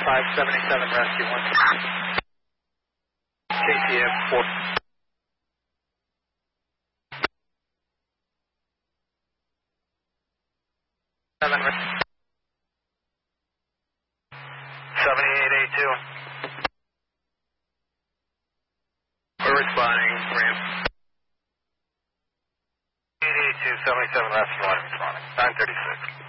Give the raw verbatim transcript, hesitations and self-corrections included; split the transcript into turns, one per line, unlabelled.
five seven eight seven rescue one. K T F four. seven seventy-eight eighty-two. We're responding, ramp. eight eighty-two, seventy-seven rescue one responding. nine thirty-six.